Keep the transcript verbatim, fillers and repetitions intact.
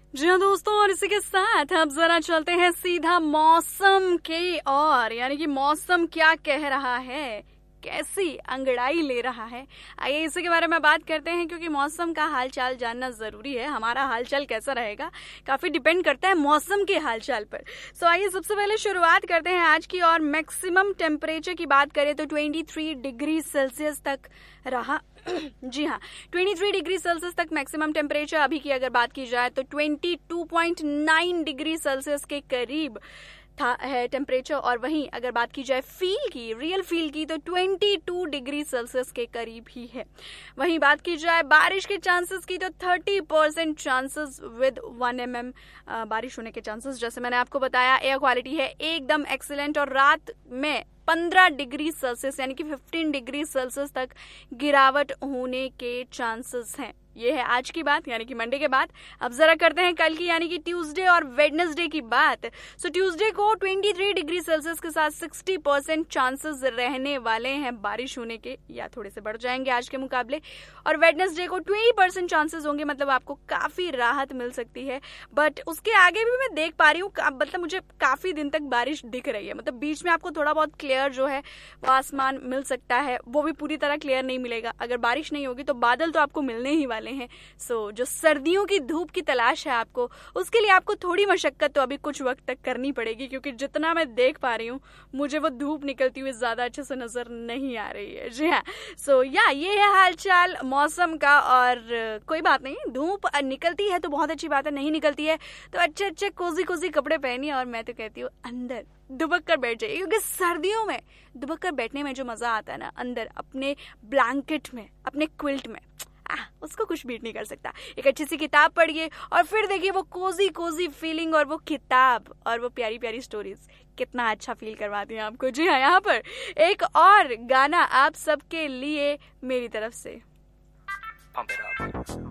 जी हाँ दोस्तों, और इसी के साथ अब जरा चलते हैं सीधा मौसम के ओर, यानी कि मौसम क्या कह रहा है, कैसी अंगड़ाई ले रहा है। आइए इसी के बारे में बात करते हैं, क्योंकि मौसम का हालचाल जानना ज़रूरी है। हमारा हालचाल कैसा रहेगा काफ़ी डिपेंड करता है मौसम के हालचाल पर। सो आइए सबसे पहले शुरुआत करते हैं आज की। और मैक्सिमम टेम्परेचर की बात करें तो तेईस डिग्री सेल्सियस तक रहा। जी हाँ, तेईस डिग्री सेल्सियस तक मैक्सिमम टेम्परेचर। अभी की अगर बात की जाए तो बाईस पॉइंट नौ डिग्री सेल्सियस के करीब था है टेम्परेचर। और वहीं अगर बात की जाए फील की, रियल फील की, तो बाईस डिग्री सेल्सियस के करीब ही है। वहीं बात की जाए बारिश के चांसेस की तो तीस percent chances with one M M बारिश होने के चांसेस। जैसे मैंने आपको बताया, एयर क्वालिटी है एकदम एक्सीलेंट और रात में पंद्रह डिग्री सेल्सियस यानी कि पंद्रह डिग्री सेल्सियस तक गिरावट होने के चांसेस हैं। ये है आज की बात, यानी कि मंडे के बाद। अब जरा करते हैं कल की, यानी कि ट्यूसडे और वेडनेसडे की बात। सो ट्यूसडे को तेईस डिग्री सेल्सियस के साथ साठ परसेंट चांसेस रहने वाले हैं बारिश होने के, या थोड़े से बढ़ जाएंगे आज के मुकाबले। और वेडनेसडे को बीस परसेंट चांसेस होंगे, मतलब आपको काफी राहत मिल सकती है। बट उसके आगे भी मैं देख पा रही हूँ, मतलब मुझे काफी दिन तक बारिश दिख रही है। मतलब बीच में आपको थोड़ा बहुत क्लियर जो है वो आसमान मिल सकता है, वो भी पूरी तरह क्लियर नहीं मिलेगा। अगर बारिश नहीं होगी तो बादल तो आपको मिलने ही वाले हैं। सो so, जो सर्दियों की धूप की तलाश है आपको, उसके लिए आपको थोड़ी मशक्कत तो अभी कुछ वक्त तक करनी पड़ेगी, क्योंकि जितना मैं देख पा रही हूँ मुझे वो धूप निकलती हुई ज्यादा अच्छे से नजर नहीं आ रही है। जी हाँ, सो so, या ये है हालचाल मौसम का। और कोई बात नहीं, धूप निकलती है तो बहुत अच्छी बात है, नहीं निकलती है तो अच्छे अच्छे कोजी कोजी कपड़े पहनिए। और मैं तो कहती हूँ अंदर दुबक कर बैठ जाइए, क्योंकि सर्दियों में दुबक कर बैठने में जो मजा आता है ना, अंदर अपने ब्लैंकेट में, अपने क्विल्ट में, आ, उसको कुछ बीट नहीं कर सकता। एक अच्छी सी किताब पढ़िए और फिर देखिए वो कोजी कोजी फीलिंग, और वो किताब और वो प्यारी प्यारी स्टोरीज कितना अच्छा फील करवाती हैं आपको। जी हाँ, यहाँ पर एक और गाना आप सबके लिए मेरी तरफ से।